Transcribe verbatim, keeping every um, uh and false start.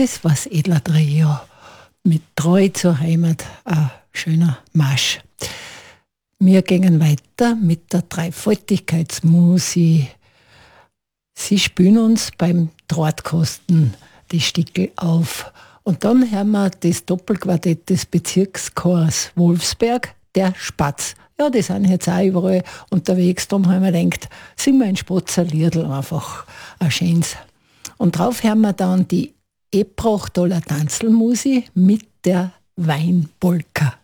Das war's Edler Trio mit Treu zur Heimat, ein schöner Marsch. Wir gehen weiter mit der Dreifaltigkeitsmusik. Sie spielen uns beim Drahtkosten die Stickel auf. Und dann hören wir das Doppelquartett des Bezirkschors Wolfsberg, der Spatz. Ja, die sind jetzt auch überall unterwegs. Darum haben wir gedacht, singen wir ein Spatzer Liedl einfach ein schönes. Und drauf hören wir dann die Ebrachtaler Tanzelmusik mit der Weinpolka.